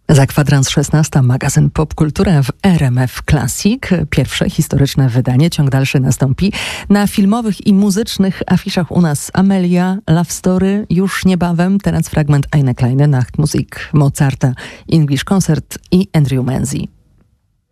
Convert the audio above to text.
Za kwadrans 16 magazyn Popkultura w RMF Classic. Pierwsze historyczne wydanie, ciąg dalszy nastąpi. Na filmowych i muzycznych afiszach u nas Amelia, Love Story, już niebawem. Teraz fragment Eine kleine Nachtmusik Mozarta, English Concert i Andrew Manzi.